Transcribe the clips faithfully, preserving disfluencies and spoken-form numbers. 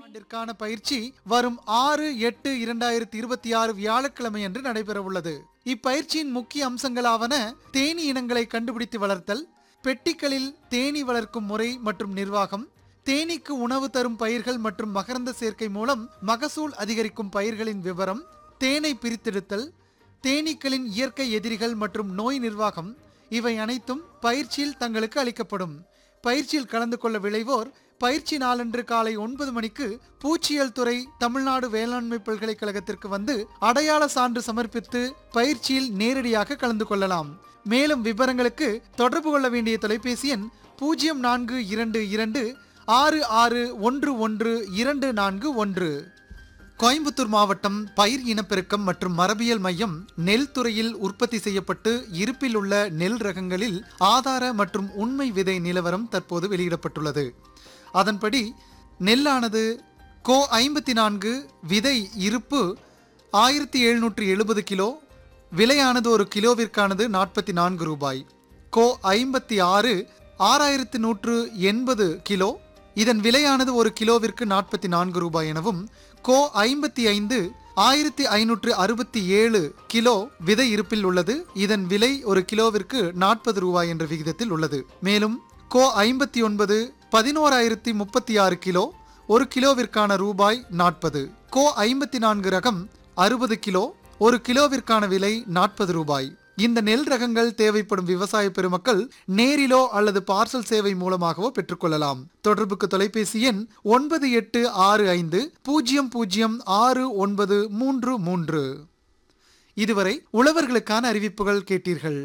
ஆண்டிற்கான பயிற்சி வரும் ஆறு எட்டு இரண்டாயிரத்தி இருபத்தி ஆறு வியாழக்கிழமை அன்று நடைபெறவுள்ளது. இப்பயிற்சியின் முக்கிய அம்சங்களாவன தேனீ இனங்களை கண்டுபிடித்து வளர்த்தல், பெட்டிகளில் தேனீ வளர்க்கும் முறை மற்றும் நிர்வாகம், தேனீக்கு உணவு தரும் பயிர்கள் மற்றும் மகரந்த சேர்க்கை மூலம் மகசூல் அதிகரிக்கும் பயிர்களின் விவரம், தேனை பிரித்தெடுத்தல், தேனீக்களின் இயற்கை எதிரிகள் மற்றும் நோய் நிர்வாகம் இவை அனைத்தும் பயிற்சியில் தங்களுக்கு அளிக்கப்படும். பயிற்சியில் கலந்து கொள்ள விளைவோர் பயிற்சி நாளன்று காலை ஒன்பது மணிக்கு பூச்சியியல் துறை தமிழ்நாடு வேளாண்மை பல்கலைக்கழகத்திற்கு வந்து அடையாள சான்று சமர்ப்பித்து பயிற்சியில் நேரடியாக கலந்து கொள்ளலாம். மேலும் விவரங்களுக்கு தொடர்பு கொள்ள வேண்டிய தொலைபேசி எண் பூஜ்ஜியம் நான்கு இரண்டு இரண்டு ஆறு ஆறு ஒன்று ஒன்று இரண்டு நான்கு ஒன்று. கோயம்புத்தூர் மாவட்டம் பயிர் இனப்பெருக்கம் மற்றும் மரபியல் மையம் நெல் துறையில் உற்பத்தி செய்யப்பட்டு இருப்பில் உள்ள நெல் ரகங்களில் ஆதார மற்றும் உண்மை விதை நிலவரம் தற்போது வெளியிடப்பட்டுள்ளது. அதன்படி நெல்லானது கோ ஐம்பத்தி நான்கு விதை இருப்பு ஆயிரத்தி எழுநூற்றி எழுபது கிலோ, விலையானது ஒரு கிலோவிற்கானது நாற்பத்தி நான்கு ரூபாய். கோ ஐம்பத்தி ஆறு ஆறாயிரத்தி நூற்று எண்பது கிலோ, இதன் விலையானது ஒரு கிலோவிற்கு நாற்பத்தி நான்கு ரூபாய் எனவும், கோ ஐம்பத்தி ஐந்து ஆயிரத்தி ஐநூற்று அறுபத்தி ஏழு கிலோ விதை இருப்பில் உள்ளது. இதன் விலை ஒரு கிலோவிற்கு நாற்பது ரூபாய் என்ற விகிதத்தில் உள்ளது. மேலும் கோ ஐம்பத்தி ஒன்பது பதினோராயிரத்தி முப்பத்தி ஆறு கிலோ, ஒரு கிலோவிற்கான ரூபாய் நாற்பது. கோ ஐம்பத்தி நான்கு ரகம் அறுபது கிலோ, ஒரு கிலோவிற்கான விலை நாற்பது ரூபாய். இந்த நெல் ரகங்கள் தேவைப்படும் விவசாய பெருமக்கள் நேரிலோ அல்லது பார்சல் சேவை மூலமாகவோ பெற்றுக்கொள்ளலாம். தொடர்புக்கு தொலைபேசி எண் ஒன்பது எட்டு ஆறு ஐந்து பூஜ்ஜியம் பூஜ்ஜியம் ஆறு ஒன்பது மூன்று மூன்று. இதுவரை உழவர்களுக்கான அறிவிப்புகள் கேட்டீர்கள்.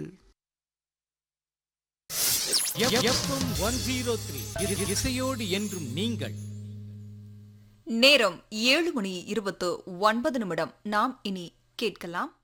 இசையோடு என்றும் நீங்கள். நேரம் ஏழு மணி இருபத்து ஒன்பது நிமிடம். நாம் இனி கேட்கலாம்